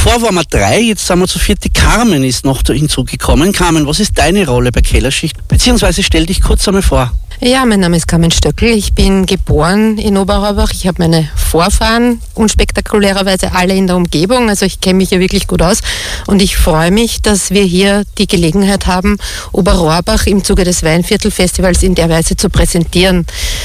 Davor waren wir 3, jetzt sind wir zu 4. Die Carmen ist noch hinzugekommen. Carmen, was ist deine Rolle bei Kellerschicht? Beziehungsweise stell dich kurz einmal vor. Ja, mein Name ist Carmen Stöckl. Ich bin geboren in Oberraubach. Ich habe meine Vorfahren unspektakulärerweise alle in der Umgebung. Also ich kenne mich hier wirklich gut aus. Und ich freue mich, dass wir hier die Gelegenheit haben, Oberrohrbach im Zuge des Weinviertelfestivals in der Weise zu präsentieren.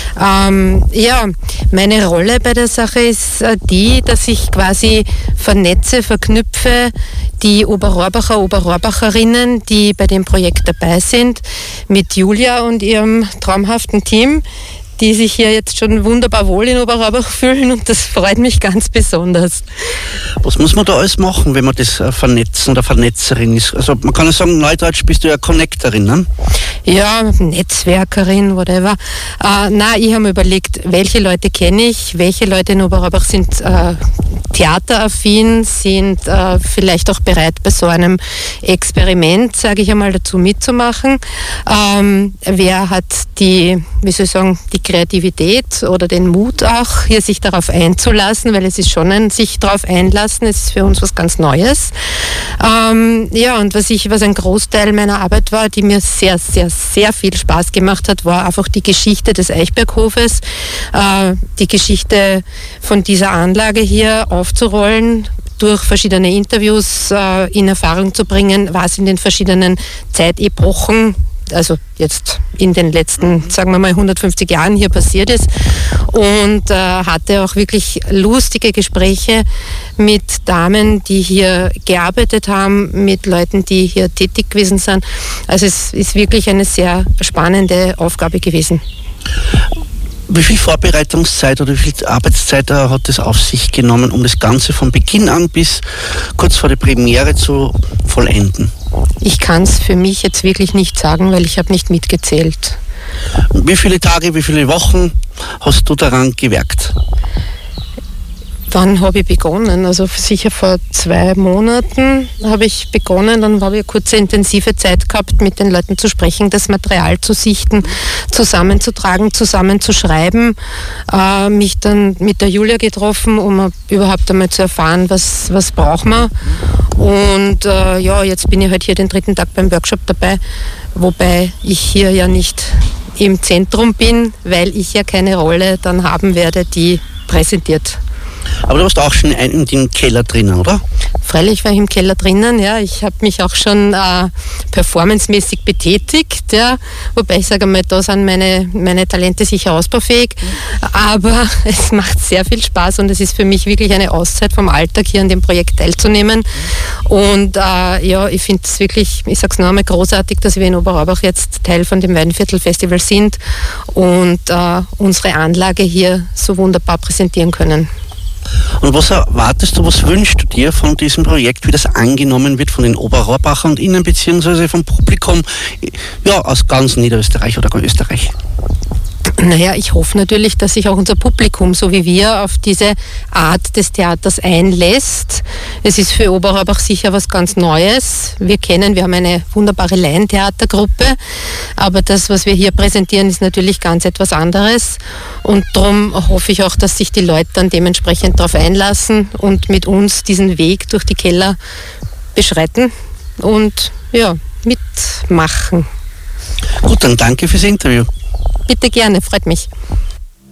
Ja, meine Rolle bei der Sache ist die, dass ich quasi vernetze, verknüpfe die Oberrohrbacher, Oberrohrbacherinnen, die bei dem Projekt dabei sind, mit Julia und ihrem traumhaften Team, die sich hier jetzt schon wunderbar wohl in Oberrohrbach fühlen, und das freut mich ganz besonders. Was muss man da alles machen, wenn man das vernetzen oder Vernetzerin ist? Also man kann ja sagen, neudeutsch bist du ja Connectorin, ne? Ja, Netzwerkerin, whatever. Ich habe mir überlegt, welche Leute kenne ich, welche Leute in Oberrohrbach sind theateraffin, sind vielleicht auch bereit, bei so einem Experiment, sage ich einmal, dazu mitzumachen. Wer hat die Kreativität oder den Mut auch, hier sich darauf einzulassen, weil es ist schon ein sich darauf einlassen, es ist für uns was ganz Neues. Und was ein Großteil meiner Arbeit war, die mir sehr, sehr, sehr viel Spaß gemacht hat, war einfach die Geschichte des Eichberghofes, die Geschichte von dieser Anlage hier aufzurollen, durch verschiedene Interviews in Erfahrung zu bringen, was in den verschiedenen Zeitepochen, also jetzt in den letzten, sagen wir mal, 150 Jahren hier passiert ist, und hatte auch wirklich lustige Gespräche mit Damen, die hier gearbeitet haben, mit Leuten, die hier tätig gewesen sind. Also es ist wirklich eine sehr spannende Aufgabe gewesen. Wie viel Vorbereitungszeit oder wie viel Arbeitszeit hat es auf sich genommen, um das Ganze von Beginn an bis kurz vor der Premiere zu vollenden? Ich kann es für mich jetzt wirklich nicht sagen, weil ich habe nicht mitgezählt. Wie viele Tage, wie viele Wochen hast du daran gewerkt? Wann habe ich begonnen? Also sicher vor 2 Monaten habe ich begonnen. Dann habe ich eine kurze intensive Zeit gehabt, mit den Leuten zu sprechen, das Material zu sichten, zusammenzutragen, zusammenzuschreiben. Mich dann mit der Julia getroffen, um überhaupt einmal zu erfahren, was braucht man. Und jetzt bin ich halt hier den 3. Tag beim Workshop dabei, wobei ich hier ja nicht im Zentrum bin, weil ich ja keine Rolle dann haben werde, die präsentiert. Aber du warst auch schon in dem Keller drinnen, oder? Freilich war ich im Keller drinnen, ja. Ich habe mich auch schon performancemäßig betätigt, ja. Wobei ich sage mal, da sind meine Talente sicher ausbaufähig. Aber es macht sehr viel Spaß und es ist für mich wirklich eine Auszeit vom Alltag, hier an dem Projekt teilzunehmen. Und ich finde es wirklich, ich sage es noch einmal, großartig, dass wir in Oberraubach jetzt Teil von dem Weinviertelfestival sind und unsere Anlage hier so wunderbar präsentieren können. Und was erwartest du, was wünschst du dir von diesem Projekt, wie das angenommen wird von den Oberrohrbachern und Ihnen, beziehungsweise vom Publikum aus ganz Niederösterreich oder Österreich? Naja, ich hoffe natürlich, dass sich auch unser Publikum, so wie wir, auf diese Art des Theaters einlässt. Es ist für Oberraubach sicher was ganz Neues. Wir haben eine wunderbare Laientheatergruppe, aber das, was wir hier präsentieren, ist natürlich ganz etwas anderes. Und darum hoffe ich auch, dass sich die Leute dann dementsprechend darauf einlassen und mit uns diesen Weg durch die Keller beschreiten und mitmachen. Gut, dann danke fürs Interview. Bitte gerne, freut mich.